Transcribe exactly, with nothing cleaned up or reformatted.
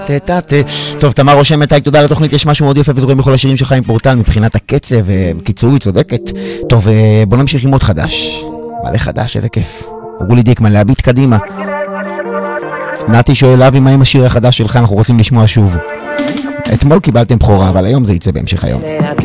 טוב, תמר רושמת, היי, תודה על התוכנית, יש משהו מאוד יפה וזורם בכל השירים שלך עם פורטל מבחינת הקצב, בקיצור היא צודקת. טוב, בוא נמשיך עם עוד חדש. מלא חדש, איזה כיף. רולי דיקמן, להביט קדימה. נתי שואל, אבי, מה עם השיר החדש שלך? אנחנו רוצים לשמוע שוב. אתמול קיבלתם בחורה, אבל היום זה יצא בהמשך היום.